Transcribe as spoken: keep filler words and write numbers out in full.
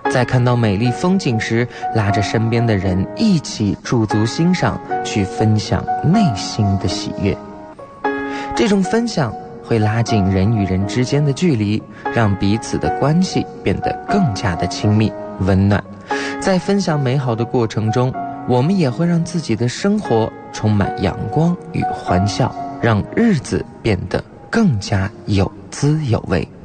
在看到美丽风景时，拉着身边的人一起驻足欣赏，去分享内心的喜悦。这种分享会拉近人与人之间的距离，让彼此的关系变得更加的亲密温暖。在分享美好的过程中，我们也会让自己的生活充满阳光与欢笑，让日子变得更加有滋有味。